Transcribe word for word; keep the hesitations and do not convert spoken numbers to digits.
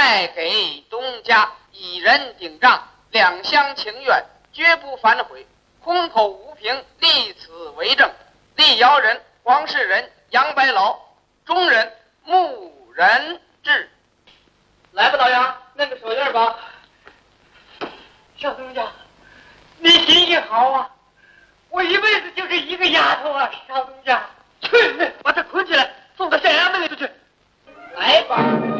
卖给东家，以人顶账，两厢情愿，绝不反悔，空口无凭，立此为证。立尧人、黄世仁、杨白劳，中人穆仁志。 来吧，老杨，弄个手印吧。小东家，你心情好啊！我一辈子就这一个丫头啊，小东家。去，把她捆起来，送到县衙门里头去。来吧。